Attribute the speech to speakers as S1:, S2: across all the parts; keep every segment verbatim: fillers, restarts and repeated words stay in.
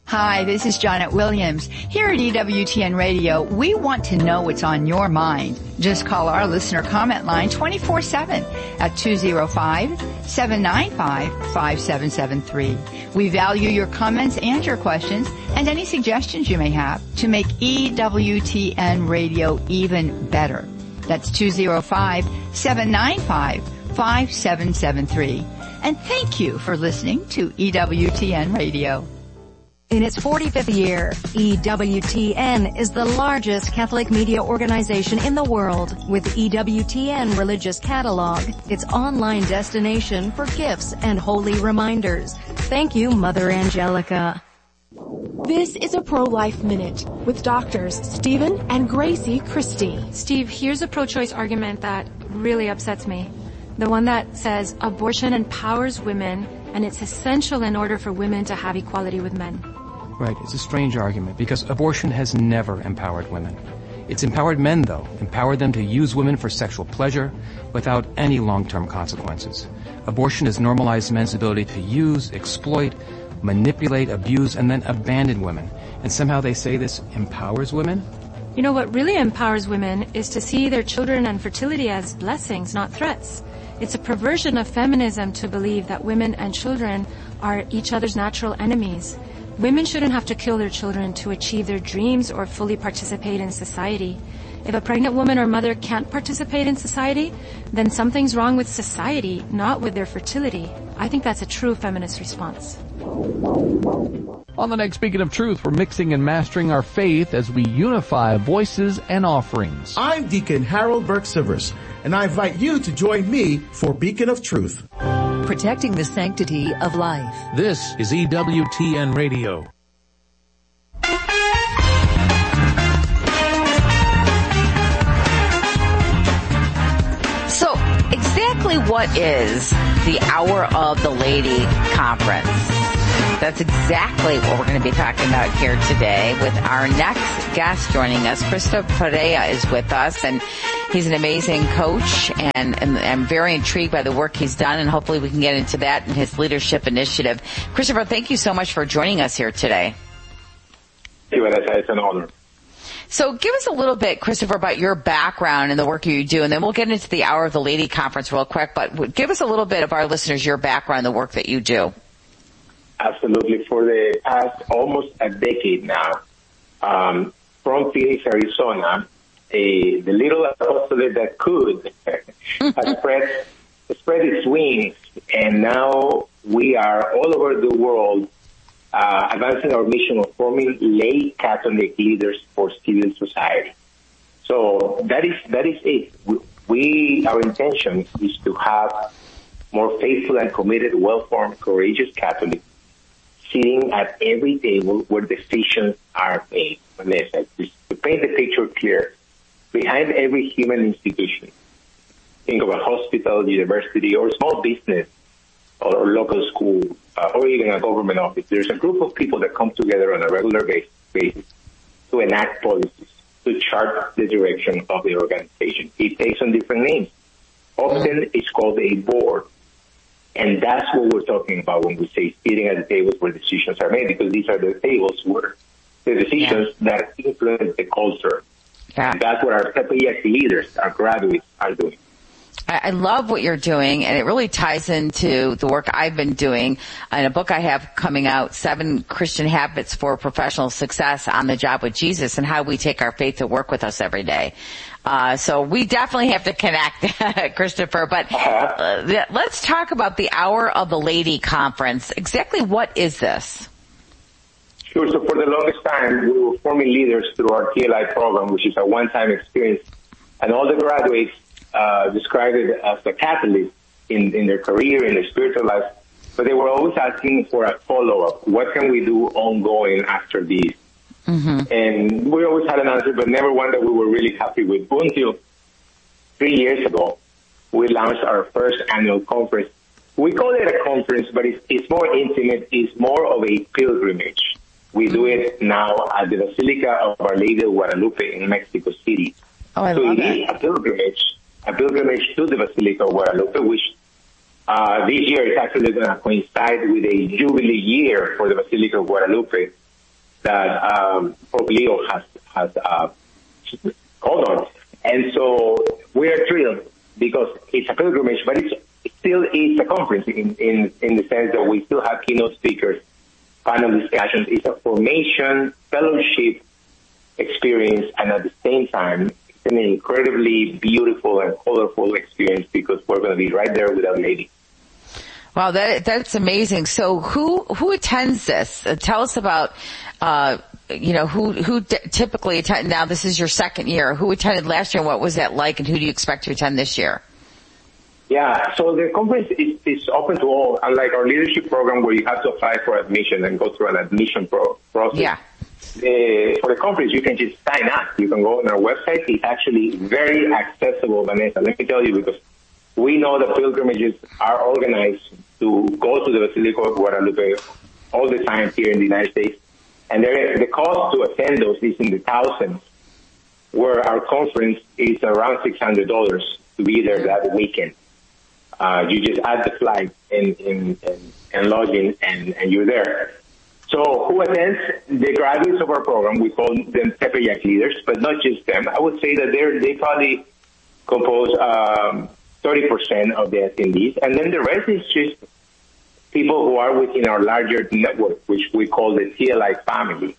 S1: Hi, this is Janet Williams. Here at E W T N Radio, we want to know what's on your mind. Just call our listener comment line twenty-four seven at two oh five, seven nine five, five seven seven three. We value your comments and your questions and any suggestions you may have to make E W T N Radio even better. That's two oh five, seven nine five, five seven seven three. And thank you for listening to E W T N Radio.
S2: In its forty-fifth year, E W T N is the largest Catholic media organization in the world, with E W T N Religious Catalog, its online destination for gifts and holy reminders. Thank you, Mother Angelica.
S3: This is a Pro-Life Minute with doctors Stephen and Gracie Christie.
S4: Steve, here's a pro-choice argument that really upsets me. The one that says abortion empowers women and it's essential in order for women to have equality with men.
S5: Right. It's a strange argument because abortion has never empowered women. It's empowered men, though, empowered them to use women for sexual pleasure without any long-term consequences. Abortion has normalized men's ability to use, exploit, manipulate, abuse, and then abandon women. And somehow they say this empowers women?
S4: You know, what really empowers women is to see their children and fertility as blessings, not threats. It's a perversion of feminism to believe that women and children are each other's natural enemies. Women shouldn't have to kill their children to achieve their dreams or fully participate in society. If a pregnant woman or mother can't participate in society, then something's wrong with society, not with their fertility. I think that's a true feminist response.
S6: On the next Beacon of Truth, we're mixing and mastering our faith as we unify voices and offerings.
S7: I'm Deacon Harold Burke-Sivers, and I invite you to join me for Beacon of Truth.
S2: Protecting the sanctity of life.
S6: This is E W T N Radio.
S8: So, exactly what is the Hour of the Lady Conference? That's exactly what we're going to be talking about here today with our next guest joining us. Krista Perea is with us, and he's an amazing coach, and, and I'm very intrigued by the work he's done, and hopefully we can get into that and his leadership initiative. Christopher, thank you so much for joining us here today.
S9: Thank you, Vanessa. It's an honor.
S8: So give us a little bit, Christopher, about your background and the work you do, and then we'll get into the Hour of the Lady Conference real quick, but give us a little bit of our listeners, your background, the work that you do.
S9: Absolutely. For the past almost a decade now, um, from Phoenix, Arizona, a, the little apostolate that could has spread, spread its wings, and now we are all over the world uh, advancing our mission of forming lay Catholic leaders for civil society. So that is that is it. We, we our intention is to have more faithful and committed, well-formed, courageous Catholics sitting at every table where decisions are made. Vanessa, to paint the picture clear, behind every human institution, think of a hospital, university, or small business, or local school, uh, or even a government office, there's a group of people that come together on a regular basis to enact policies, to chart the direction of the organization. It takes on different names. Often it's called a board. And that's what we're talking about when we say sitting at the tables where decisions are made, because these are the tables where the decisions yeah. that influence the culture. Yeah. And that's what our T P S leaders, our graduates, are doing.
S8: I love what you're doing, and it really ties into the work I've been doing in a book I have coming out, Seven Christian Habits for Professional Success on the Job with Jesus, and how we take our faith to work with us every day. Uh, so we definitely have to connect, Christopher, but uh, let's talk about the Hour of the Lady Conference. Exactly what is this?
S9: Sure. So for the longest time, we were forming leaders through our T L I program, which is a one-time experience, and all the graduates Uh, described it as a catalyst in, in their career, in their spiritual life, but they were always asking for a follow-up. What can we do ongoing after this? Mm-hmm. And we always had an answer, but never one that we were really happy with. Until three years ago, we launched our first annual conference. We call it a conference, but it's, it's more intimate. It's more of a pilgrimage. We do it now at the Basilica of Our Lady of Guadalupe in Mexico City.
S8: Oh, I
S9: so
S8: love
S9: it
S8: it.
S9: is a pilgrimage. A pilgrimage to the Basilica of Guadalupe, which uh, this year is actually going to coincide with a jubilee year for the Basilica of Guadalupe. that um, Pope Leo has has uh, called on. And so we are thrilled because it's a pilgrimage, but it's, it still is a conference in, in, in the sense that we still have keynote speakers, panel discussions. It's a formation, fellowship experience, and at the same time, it's an incredibly beautiful and colorful experience because we're going to be right there with Our Lady.
S8: Wow, that that's amazing. So who who attends this? Uh, tell us about, uh, you know, who who d- typically attend. Now this is your second year. Who attended last year? What was that like? And who do you expect to attend this year?
S9: Yeah, so the conference is, is open to all. Unlike our leadership program, where you have to apply for admission and go through an admission pro- process.
S8: Yeah.
S9: Uh, for the conference, you can just sign up. You can go on our website. It's actually very accessible, Vanessa. Let me tell you, because we know the pilgrimages are organized to go to the Basilica of Guadalupe all the time here in the United States. And there, the cost to attend those is in the thousands, where our conference is around six hundred dollars to be there that weekend. Uh, you just add the flight and, and, and, and lodging and, and you're there. So who attends? The graduates of our program, we call them Tepeyac leaders, but not just them. I would say that they're, they probably compose, um, thirty percent of the attendees, and then the rest is just people who are within our larger network, which we call the T L I family.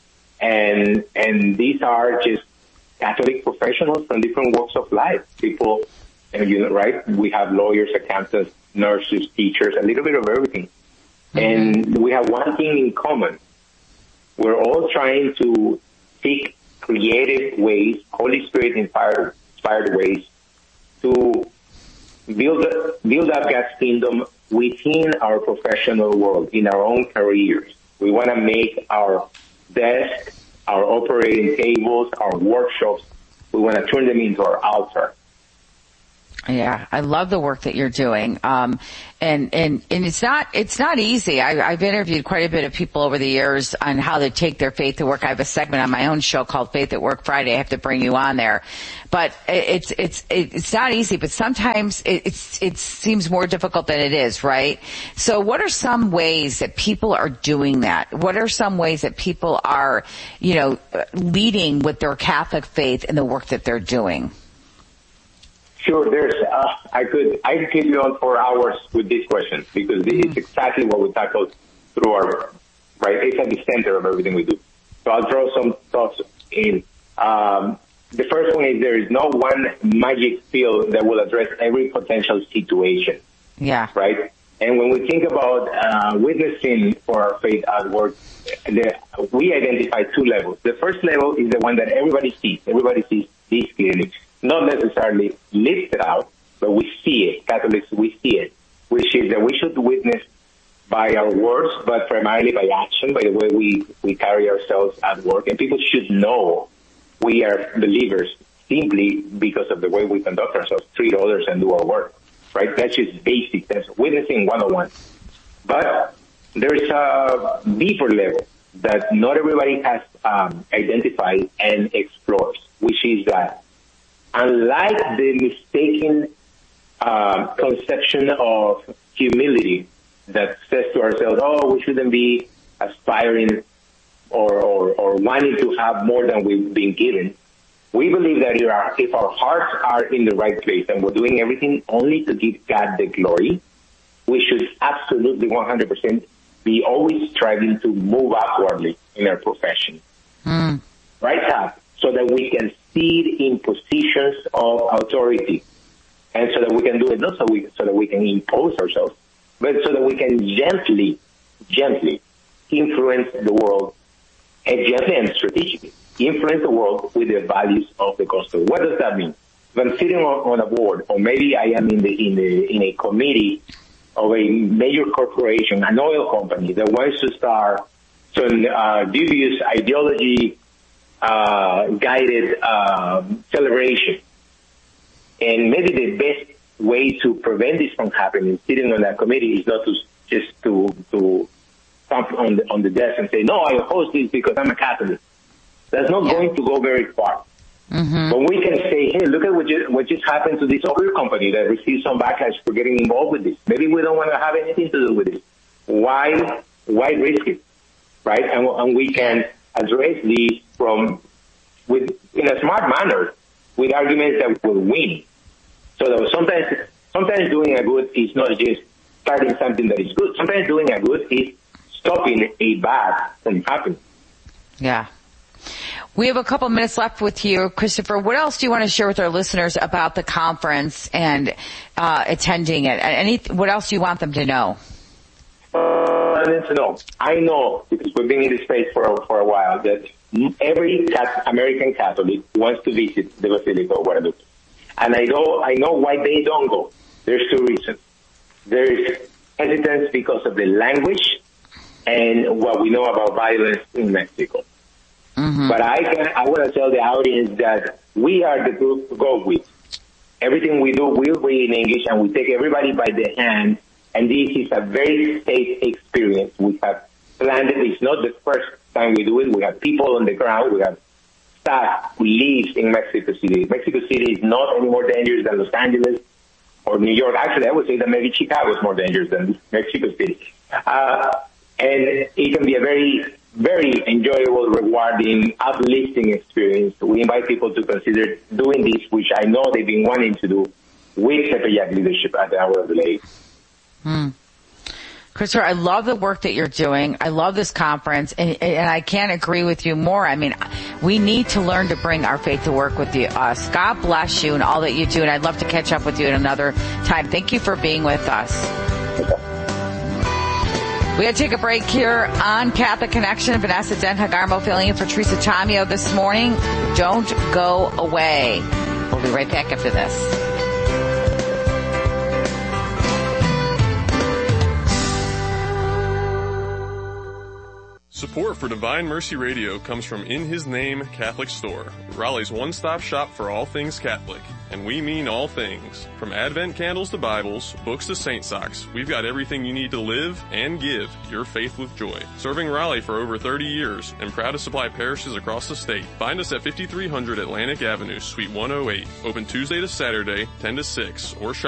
S9: And, and these are just Catholic professionals from different walks of life. People, and you know, right? We have lawyers, accountants, nurses, teachers, a little bit of everything. Mm-hmm. And we have one thing in common. We're all trying to seek creative ways, Holy Spirit inspired, inspired ways to build, build up God's kingdom within our professional world, in our own careers. We want to make our desk, our operating tables, our workshops, we want to turn them into our altar.
S8: Yeah, I love the work that you're doing. Um, and, and, and it's not, it's not easy. I, I've interviewed quite a bit of people over the years on how they take their faith to work. I have a segment on my own show called Faith at Work Friday. I have to bring you on there. But it's, it's, it's not easy, but sometimes it, it's, it seems more difficult than it is, right? So what are some ways that people are doing that? What are some ways that people are, you know, leading with their Catholic faith in the work that they're doing?
S9: Sure, there's, uh, I could, I could keep you on for hours with this question because this is exactly what we tackle through our, right? It's at the center of everything we do. So I'll throw some thoughts in. Um, the first one is there is no one magic pill that will address every potential situation.
S8: Yeah.
S9: Right? And when we think about, uh, witnessing for our faith at work, the, we identify two levels. The first level is the one that everybody sees. Everybody sees this clearly. Not necessarily listed out, but we see it. Catholics, we see it, which is that we should witness by our words, but primarily by action, by the way we, we carry ourselves at work. And people should know we are believers simply because of the way we conduct ourselves, treat others and do our work, right? That's just basic. That's witnessing one oh one. But there's a deeper level that not everybody has um, identified and explores, which is that unlike the mistaken uh, conception of humility that says to ourselves, oh, we shouldn't be aspiring or, or, or wanting to have more than we've been given, we believe that if our, if our hearts are in the right place and we're doing everything only to give God the glory, we should absolutely one hundred percent be always striving to move upwardly in our profession. Mm. Right up, so that we can seed in positions of authority, and so that we can do it not so we so that we can impose ourselves, but so that we can gently, gently influence the world, and gently and strategically influence the world with the values of the gospel. What does that mean? If I'm sitting on, on a board, or maybe I am in the in the in a committee of a major corporation, an oil company that wants to start some uh, dubious ideology. Uh, guided, uh, celebration. And maybe the best way to prevent this from happening, sitting on that committee, is not to just to, to thump on the, on the desk and say, no, I oppose this because I'm a Catholic. That's not yeah. going to go very far. Mm-hmm. But we can say, hey, look at what just, what just happened to this oil company that received some backlash for getting involved with this. Maybe we don't want to have anything to do with it. Why, why risk it? right? And, and we can address these from with in a smart manner with arguments that will win. So that sometimes, sometimes doing a good is not just starting something that is good. Sometimes doing a good is stopping a bad from happening.
S8: Yeah. We have a couple minutes left with you, Christopher. What else do you want to share with our listeners about the conference and uh, attending it? Any, what else do you want them to know?
S9: Uh, I need to know. I know, because we've been in this space for, for a while, that every cat, American Catholic wants to visit the Basilica of Guadalupe. And I know, I know why they don't go. There's two reasons. There's hesitance because of the language and what we know about violence in Mexico. Mm-hmm. But I can, I want to tell the audience that we are the group to go with. Everything we do will be in English, and we take everybody by the hand. And this is a very safe experience. We have planned it. It's not the first time we do it. We have people on the ground. We have staff who lives in Mexico City. Mexico City is not any more dangerous than Los Angeles or New York. Actually, I would say that maybe Chicago is more dangerous than Mexico City. Uh, and it can be a very, very enjoyable, rewarding, uplifting experience. We invite people to consider doing this, which I know they've been wanting to do with Tepeyac leadership at the Hour of the Lady.
S8: Hmm. Christopher, I love the work that you're doing. I love this conference, and, and I can't agree with you more. I mean, we need to learn to bring our faith to work with you. us. God bless you and all that you do, and I'd love to catch up with you at another time. Thank you for being with us. We got to take a break here on Catholic Connection. Vanessa Den-Hagarmo filling in for Teresa Tomeo this morning. Don't go away. We'll be right back after this.
S10: Support for Divine Mercy Radio comes from In His Name Catholic Store, Raleigh's one-stop shop for all things Catholic. And we mean all things. From Advent candles to Bibles, books to saint socks, we've got everything you need to live and give your faith with joy. Serving Raleigh for over thirty years and proud to supply parishes across the state. Find us at fifty-three hundred Atlantic Avenue, Suite one oh eight. Open Tuesday to Saturday, ten to six, or shop